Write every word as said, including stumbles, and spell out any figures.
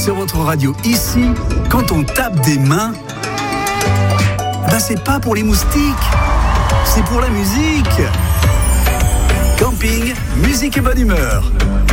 sur votre radio. Ici, quand on tape des mains, ben c'est pas pour les moustiques, c'est pour la musique. Camping, musique et bonne humeur.